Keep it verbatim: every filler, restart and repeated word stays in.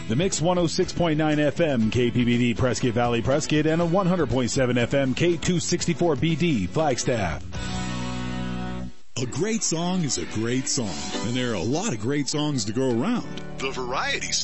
The Mix one oh six point nine F M K P B D Prescott Valley Prescott and a one hundred point seven F M K two sixty-four B D Flagstaff. A great song is a great song, and there are a lot of great songs to go around. The variety